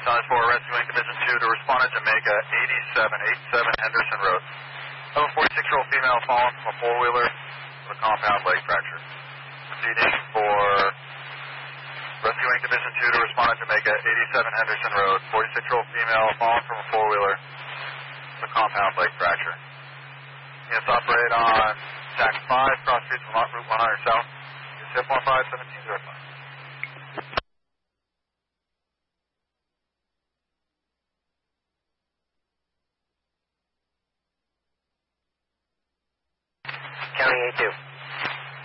Size 4, rescuing Division 2 to respond to Jamaica 87 Henderson Road. Of a 46-year-old female fallen from a four-wheeler with a compound leg fracture. Proceeding for rescuing Division 2 to respond to Jamaica 87 Henderson Road. 46-year-old female fallen from a four-wheeler with a compound leg fracture. Units operate on Jack 5, cross streets from Route 100 South. Zip 151705. County A2.